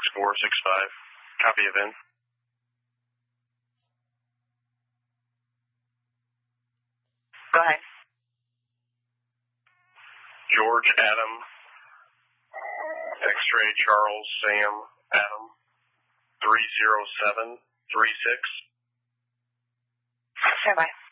6465. Copy event. Go ahead. George Adam, X-ray Charles Sam Adam, 30736. Stand by.